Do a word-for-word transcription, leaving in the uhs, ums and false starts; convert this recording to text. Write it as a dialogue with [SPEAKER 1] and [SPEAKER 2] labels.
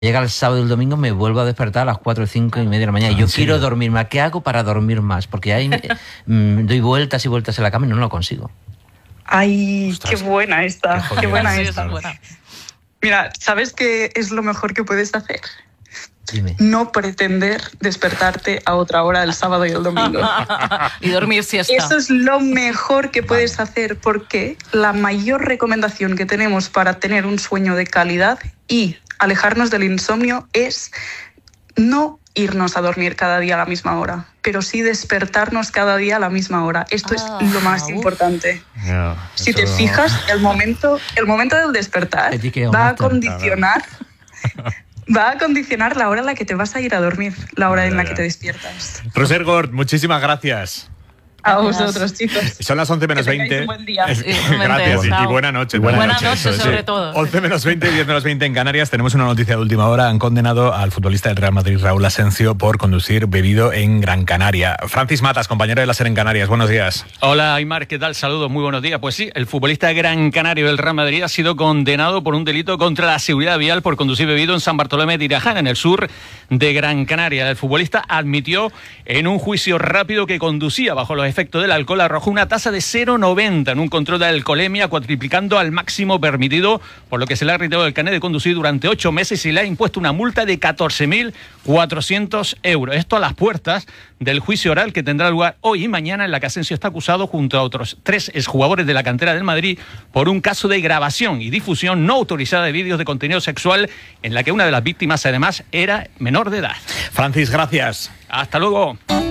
[SPEAKER 1] Llega el sábado y el domingo, me vuelvo a despertar a las cuatro o cinco y media de la mañana. Ah, yo quiero dormir más. ¿Qué hago para dormir más? Porque ahí me, doy vueltas y vueltas en la cama y no lo consigo.
[SPEAKER 2] Ay, Ostras, qué buena esta. Qué, qué buena sí, esta. Buena. Mira, ¿sabes qué es lo mejor que puedes hacer?
[SPEAKER 1] Dime.
[SPEAKER 2] No pretender despertarte a otra hora el sábado y el domingo.
[SPEAKER 3] Y dormir siesta.
[SPEAKER 2] Eso es lo mejor que puedes hacer, porque la mayor recomendación que tenemos para tener un sueño de calidad y alejarnos del insomnio es no irnos a dormir cada día a la misma hora, pero sí despertarnos cada día a la misma hora. Esto ah, es lo más uf. importante. Yeah, si te fijas, el momento, el momento del despertar va a condicionar... Va a condicionar la hora en la que te vas a ir a dormir, la hora en la que te despiertas.
[SPEAKER 4] Roser Gort, muchísimas gracias.
[SPEAKER 2] A vosotros, chicos.
[SPEAKER 4] Son las once menos veinte.
[SPEAKER 2] Un buen día.
[SPEAKER 4] Es, gracias y, y buena noche.
[SPEAKER 3] Buena, buena
[SPEAKER 4] noche,
[SPEAKER 3] noche
[SPEAKER 4] eso,
[SPEAKER 3] sobre
[SPEAKER 4] sí.
[SPEAKER 3] todo.
[SPEAKER 4] once menos veinte y diez menos veinte en Canarias. Tenemos una noticia de última hora. Han condenado al futbolista del Real Madrid, Raúl Asencio, por conducir bebido en Gran Canaria. Francis Matas, compañero de la SER en Canarias. Buenos días.
[SPEAKER 5] Hola, Aymar. ¿Qué tal? Saludos. Muy buenos días. Pues sí, el futbolista Gran Canario del Real Madrid ha sido condenado por un delito contra la seguridad vial por conducir bebido en San Bartolomé de Iraján, en el sur de Gran Canaria. El futbolista admitió en un juicio rápido que conducía bajo los efectos del alcohol. Arrojó una tasa de cero coma noventa en un control de alcoholemia, cuatriplicando al máximo permitido, por lo que se le ha retirado el carnet de conducir durante ocho meses y le ha impuesto una multa de catorce mil cuatrocientos euros. Esto a las puertas del juicio oral que tendrá lugar hoy y mañana, en la que Asencio está acusado junto a otros tres exjugadores de la cantera del Madrid por un caso de grabación y difusión no autorizada de vídeos de contenido sexual, en la que una de las víctimas además era menor de edad.
[SPEAKER 4] Francis, gracias.
[SPEAKER 5] Hasta luego.